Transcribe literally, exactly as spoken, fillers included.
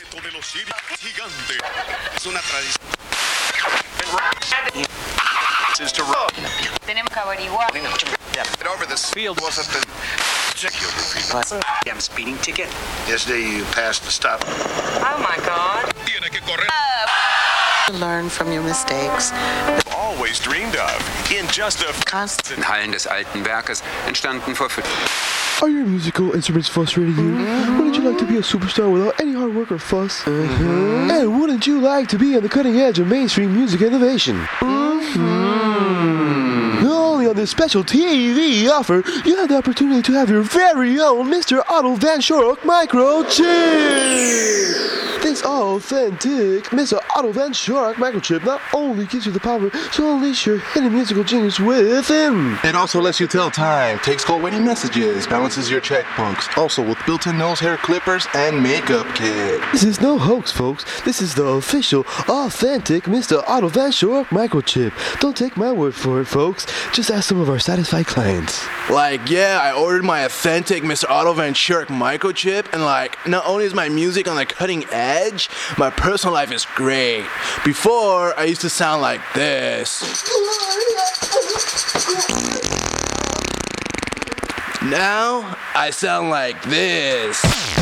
de los Sirius gigante. Es una tradición. Tenemos que averiguar. Over this field wasn't the particular field. I'm speeding ticket. Yesterday you passed the stop. Oh my God. Tiene que correr. Learn from your mistakes. Always dreamed of. In just a Constant. In Hallen des Alten Werkes entstanden vor fünf. Are your musical instruments frustrating you? Mm-hmm. Wouldn't you like to be a superstar without any hard work or fuss? Mm-hmm. And wouldn't you like to be on the cutting edge of mainstream music innovation? Mm-hmm. Only on this special T V offer, you have the opportunity to have your very own Mister Otto Van Schork microchip. This authentic Mister Otto Van Schork microchip not only gives you the power to unleash your hidden musical genius within. It also lets you tell time, takes cold waiting messages, balances your checkbooks, also with built-in nose hair clippers and makeup kit. This is no hoax, folks. This is the official, authentic Mister Otto Van Schork microchip. Don't take my word for it, folks. Just ask some of our satisfied clients. Like, yeah, I ordered my authentic Mister Otto Van Schork microchip, and like, not only is my music on the cutting edge, my personal life is great. Before, I used to sound like this. Now, I sound like this.